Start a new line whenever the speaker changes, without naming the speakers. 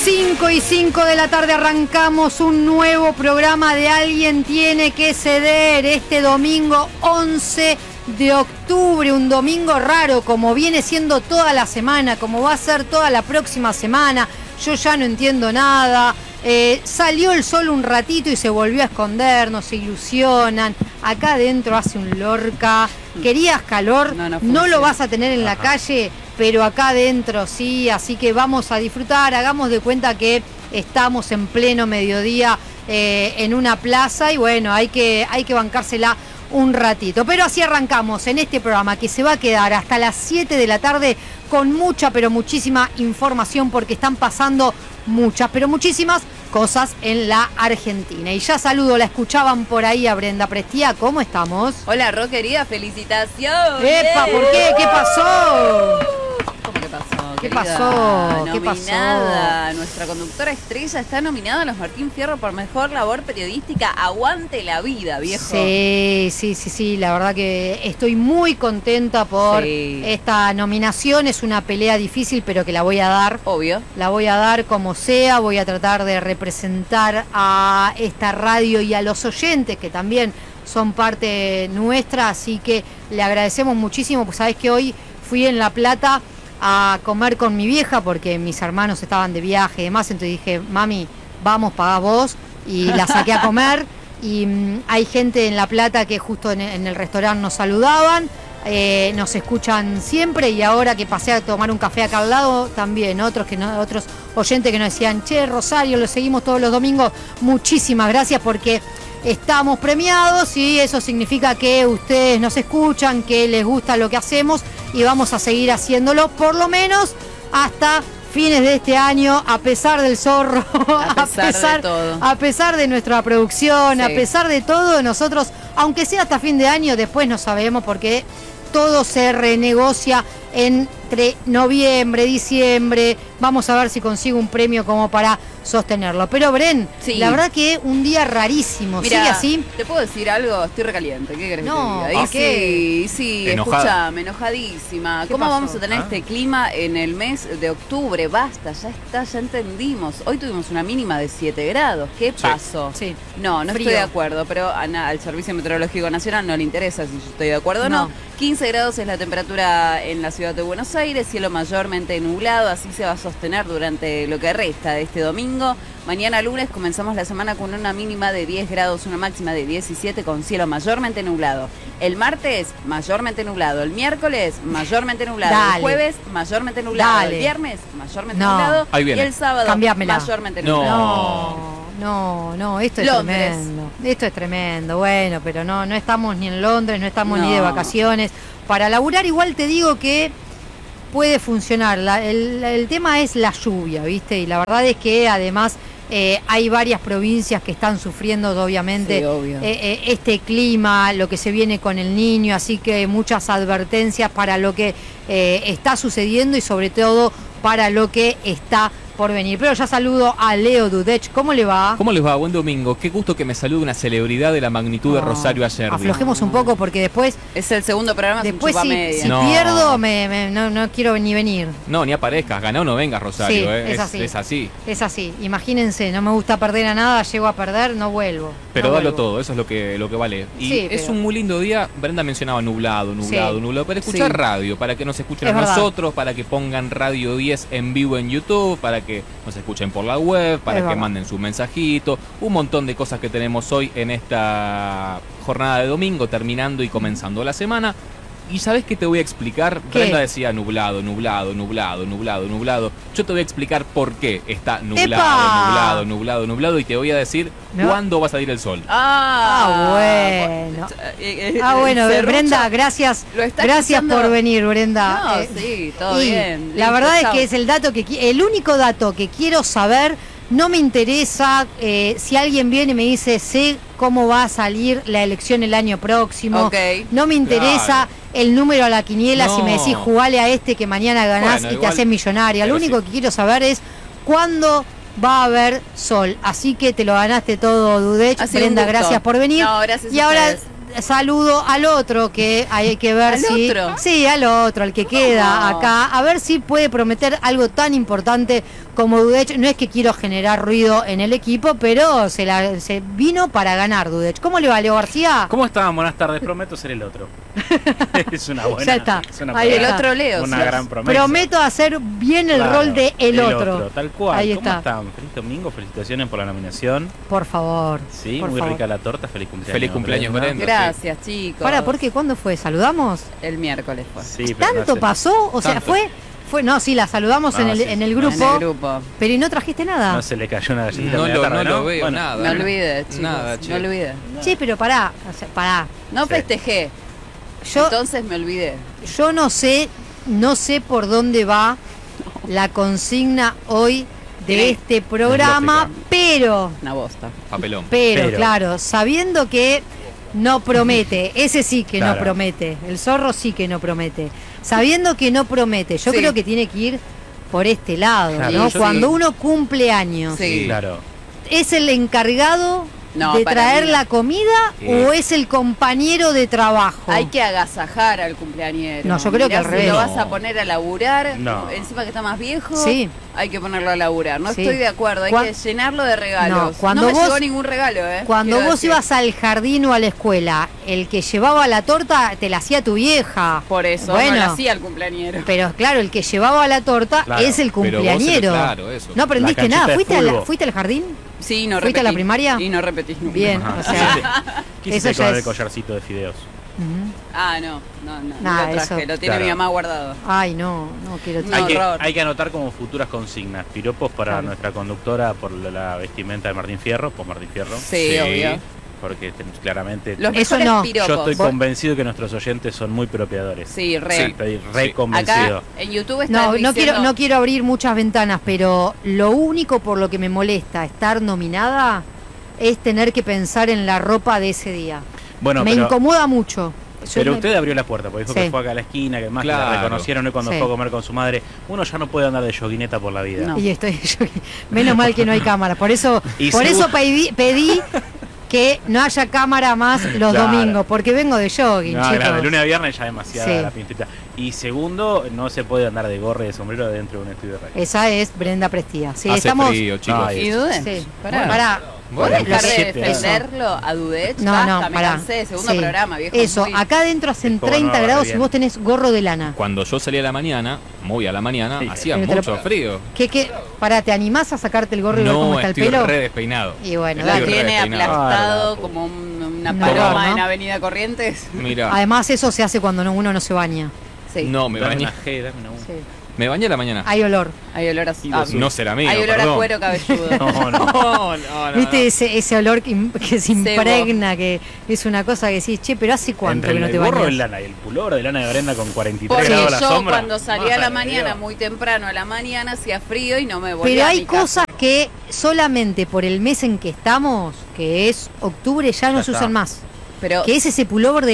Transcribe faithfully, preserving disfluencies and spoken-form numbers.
cinco y cinco de la tarde arrancamos un nuevo programa de Alguien Tiene que Ceder este domingo once de octubre, un domingo raro como viene siendo toda la semana, como va a ser toda la próxima semana. Yo ya no entiendo nada. Eh, salió el sol un ratito y se volvió a esconder, nos ilusionan. Acá adentro hace un Lorca. Querías calor, no, no, no lo vas a tener en la calle, pero acá adentro sí, así que vamos a disfrutar. Hagamos de cuenta que estamos en pleno mediodía eh, en una plaza y bueno, hay que, hay que bancársela un ratito. Pero así arrancamos en este programa que se va a quedar hasta las siete de la tarde con mucha, pero muchísima información porque están pasando muchas, pero muchísimas cosas en la Argentina. Y ya saludo, la escuchaban por ahí a Brenda Prestia. ¿Cómo estamos?
Hola, Ro, querida, felicitaciones.
¡Epa! ¿Por qué? ¿Qué pasó?
¿Cómo que pasó?
¿Qué
querida?
pasó? ¿Qué
Nominada.
pasó?
Nuestra conductora estrella está nominada a los Martín Fierro por mejor labor periodística. Aguante la vida, viejo.
Sí, sí, sí, sí. La verdad que estoy muy contenta por sí. esta nominación. Es una pelea difícil, pero que la voy a dar.
Obvio.
La voy a dar como sea. Voy a tratar de representar a esta radio y a los oyentes que también son parte nuestra. Así que le agradecemos muchísimo. Pues sabés que hoy fui en La Plata a comer con mi vieja porque mis hermanos estaban de viaje y demás, entonces dije, mami, vamos, pagás vos, y la saqué a comer, y mmm, hay gente en La Plata que justo en, en el restaurante nos saludaban, eh, nos escuchan siempre, y ahora que pasé a tomar un café acá al lado, también otros que no, otros oyentes que nos decían, che, Rosario, lo seguimos todos los domingos, muchísimas gracias porque estamos premiados y eso significa que ustedes nos escuchan, que les gusta lo que hacemos y vamos a seguir haciéndolo por lo menos hasta fines de este año, a pesar del zorro,
a pesar, a pesar, de, todo.
A pesar de nuestra producción, sí. A pesar de todo, nosotros, aunque sea hasta fin de año, después no sabemos porque todo se renegocia entre noviembre, diciembre. Vamos a ver si consigo un premio como para sostenerlo. Pero Bren, sí. La verdad que un día rarísimo.
Mirá,
¿sigue así?
¿Te puedo decir algo? Estoy recaliente. ¿Qué querés
no,
que te diga?
¿qué?
Sí, sí,
Enojada.
escuchame, enojadísima. ¿Cómo
pasó?
vamos a tener
¿Ah?
este clima en el mes de octubre? Basta, ya está, ya entendimos. Hoy tuvimos una mínima de siete grados. ¿Qué
sí.
pasó?
Sí.
No, no
Frío.
estoy de acuerdo, pero a na, al Servicio Meteorológico Nacional no le interesa si yo estoy de acuerdo o no. no. quince grados es la temperatura en la ciudad de Buenos Aires, cielo mayormente nublado, así se va a sostener durante lo que resta de este domingo. Mañana lunes comenzamos la semana con una mínima de diez grados, una máxima de diecisiete con cielo mayormente nublado. El martes, mayormente nublado. El miércoles, mayormente nublado.
Dale.
El jueves, mayormente nublado.
Dale.
El viernes, mayormente
No.
nublado.
Ahí viene.
Y el sábado,
Cambiámela.
mayormente
No.
nublado.
No, no, no, esto es
Londres.
tremendo. Esto es tremendo, bueno, pero no, no estamos ni en Londres, no estamos
No.
ni de vacaciones. Para laburar igual te digo que puede funcionar. La, el, el tema es la lluvia, ¿viste? Y la verdad es que además eh, hay varias provincias que están sufriendo obviamente
Sí, obvio.
eh, eh, este clima, lo que se viene con el Niño, así que muchas advertencias para lo que eh, está sucediendo y sobre todo para lo que está por venir. Pero ya saludo a Leo Dudech. ¿Cómo le va?
¿Cómo les va? Buen domingo. Qué gusto que me salude una celebridad de la magnitud
No,
de Rosario ayer.
Aflojemos un poco porque después,
Es el segundo programa sin
después
chupa
si,
media.
si
No.
pierdo me, me- no, no quiero ni venir.
No, ni aparezcas. Ganó o no vengas, Rosario.
Sí,
eh.
es así.
Es así.
Es así. Imagínense, no me gusta perder a nada, llego a perder, no vuelvo.
Pero
no
dalo
vuelvo.
todo, eso es lo que, lo que vale. Y
Sí,
es
pero-
un muy lindo día. Brenda mencionaba nublado, nublado,
Sí.
nublado. Para escuchar
Sí.
radio, para que nos escuchen
Es
a
verdad.
nosotros, para que pongan Radio diez en vivo en YouTube, para que nos escuchen por la web, para
Es
que
verdad.
manden su mensajito. Un montón de cosas que tenemos hoy en esta jornada de domingo, terminando y comenzando la semana. ¿Y sabes qué te voy a explicar?
¿Qué?
Brenda decía nublado, nublado, nublado, nublado, nublado. Yo te voy a explicar por qué está nublado,
¡Epa!
nublado, nublado, nublado. Y te voy a decir
¿Me va?
cuándo va a salir el sol.
Ah,
bueno.
eh, eh,
Ah, bueno,
Serrucho
Brenda, gracias.
lo está
Gracias
escuchando.
por venir, Brenda.
No,
Eh,
sí, todo
y
bien.
La
Listo,
verdad
chao.
es que es el dato que qui- el único dato que quiero saber. No me interesa eh, si alguien viene y me dice sé cómo va a salir la elección el año próximo.
Ok.
No me interesa
Claro.
el número a la quiniela si
No.
me decís jugale a este que mañana ganás
Bueno,
y te
igual-
haces millonaria. Lo
pero
único
sí.
que quiero saber es cuándo va a haber sol. Así que te lo ganaste todo, Dudech.
Ha sido un
Brenda,
gusto.
gracias por venir.
No, gracias
y
a
ahora
ustedes.
saludo al otro que hay que ver
¿Al
si...
otro?
Sí, al otro, al que queda
¿Cómo?
acá, a ver si puede prometer algo tan importante como Dudech. No es que quiero generar ruido en el equipo, pero se, la, se vino para ganar Dudech. ¿Cómo le va, Leo García?
¿Cómo están? Buenas tardes. Prometo ser el otro. Es una buena.
Ya está.
Es una
Ahí
El
está.
otro Leo.
Una
sí.
gran promesa.
Prometo hacer bien el
Claro,
rol de el, otro.
Tal cual.
Ahí
¿Cómo
está.
están? Feliz domingo. Felicitaciones por la nominación.
Por favor.
Sí,
por
muy
favor.
rica la torta. Feliz cumpleaños.
Feliz cumpleaños,
Brenda.
Brenda.
Gracias, chicos.
Para, ¿por qué? ¿Cuándo fue? ¿Saludamos?
El miércoles fue.
Sí, pero no
¿Tanto
sé.
pasó? O sea,
Tanto.
fue... fue No, sí, la saludamos
No,
en, el,
sí.
en el
En
grupo,
el grupo.
pero ¿y no trajiste nada?
No se le cayó una galletita
No
media
lo,
tarde,
no lo veo
Bueno,
nada.
No olvides, chicos.
Nada, che.
No olvides.
Che, pero pará, o sea, pará.
No
Sí.
festejé.
Yo,
Entonces me olvidé.
yo no sé, no sé por dónde va la consigna hoy de
Sí.
este programa,
lógica.
pero,
Una bosta.
Papelón.
pero,
Pero.
claro, sabiendo que no promete, ese sí que no
Claro.
promete, el zorro sí que no promete, sabiendo que no promete, yo
Sí.
creo que tiene que ir por este lado,
Claro,
¿no?
yo
Cuando
sí.
uno cumple años,
Sí.
Claro.
¿es el encargado
No,
de
para
traer
mí no.
la comida
Sí.
o es el compañero de trabajo?
Hay que agasajar al cumpleañero.
No, yo creo que
Mirá,
al
si
revés.
lo
No.
vas a poner a laburar,
No.
encima que está más viejo,
Sí.
hay que ponerlo a laburar. No
Sí.
estoy de acuerdo, hay
Cuan-
que llenarlo de regalos.
No, cuando
me
vos-
llegó ningún regalo, ¿eh?
Cuando
Quiero
vos
decir.
ibas al jardín o a la escuela, el que llevaba la torta te la hacía tu vieja.
Por eso,
Bueno,
no lo hacía el cumpleañero.
pero claro, el que llevaba la torta
Claro,
es el
pero vos
cumpleañero.
eres- claro, eso.
No aprendiste
La canchita
nada.
de
¿Fuiste, a la-
fútbol.
¿Fuiste al jardín?
Sí, no
¿Fuiste a la
repetí.
primaria?
Y no repetí nunca.
Bien,
Ajá.
o sea,
¿Qué
eso
hiciste
ya
con el
es-
collarcito de fideos?
Ujú.
Ah, no, no, no.
Nah,
no lo traje,
eso-
lo tiene
Claro.
mi mamá guardado.
Ay, no, no quiero.
No,
hay, que,
horror.
hay que anotar como futuras consignas. Piropos para
Claro.
nuestra conductora por la, la vestimenta de Martín Fierro, por Martín Fierro.
Sí,
Sí.
obvio.
Porque ten- claramente
Los
Eso
mejores
no.
piropos.
yo estoy
Vos-
convencido que nuestros oyentes son muy propiadores.
Sí, re.
Sí.
Estoy re
Sí.
convencido.
Acá en YouTube está
No, no
diciendo...
quiero, no quiero abrir muchas ventanas, pero lo único por lo que me molesta estar nominada es tener que pensar en la ropa de ese día.
Bueno,
me
pero,
incomoda mucho. Yo
pero
me-
usted abrió la puerta, porque dijo
Sí.
que fue acá a la esquina, que más que
Claro.
la reconocieron hoy cuando
Sí.
fue a comer con su madre. Uno ya no puede andar de yoguineta por la vida.
No.
Y estoy, yo- menos mal que no hay cámara. Por eso,
Y
por
seguro-
eso pedí, pedí que no haya cámara más los
Claro.
domingos, porque vengo de jogging,
No,
chicos.
claro, de lunes a viernes ya demasiada
Sí.
la pintita. Y segundo, no se puede andar de gorra y de sombrero dentro de un estudio de radio.
Esa es Brenda Prestía. Sí,
Hace
estamos.
frío, chicos.
Ay,
¿Y Dudé?
Sí.
Pará.
Pará.
¿Vos
Bueno,
dejar de
siete años.
defenderlo a Dudech?
No,
Basta,
no,
me
pará.
cansé, segundo
Sí.
programa, viejo.
Eso,
muy-
acá adentro hacen
Es como
treinta
no,
grados y
bien.
vos tenés gorro de lana.
Cuando yo salía a la mañana, muy a la mañana,
Sí.
hacía
Pero te lo-
mucho frío.
¿Qué, qué? Pará, ¿te animás a sacarte el gorro y ver cómo
No,
está el
estoy
pelo?
re despeinado.
Y bueno,
Estoy
Lo
dale.
re
tiene
despeinado.
aplastado
Ah,
como un- una
No,
paloma
¿no?
en Avenida Corrientes.
Mira,
Además, eso se hace cuando no- uno no se baña.
Sí.
no, me
Dame
bañé.
una G, dame una U.
Sí.
Me bañé a la mañana.
Hay olor.
Hay olor a...
Y
ah,
los-
No será mío,
hay olor a
perdón.
cuero cabelludo.
No, no.
No, no, no,
¿Viste
no.
ese, ese olor que, im- que se
Cebo.
impregna, que es una cosa que decís, che, pero ¿hace cuánto
Entre
que no
el
te
gorro de
bañas?
lana y el pullover de lana de Brenda con cuarenta y tres
Porque
grados a la
yo
sombra.
cuando salía a la
Madre
mañana,
Dios.
muy temprano a la mañana, hacía frío y no me volvía
Pero
a
hay
mi casa.
cosas que solamente por el mes en que estamos, que es octubre, ya no
Ya
se
está.
usan más.
Pero
Que es ese pullover de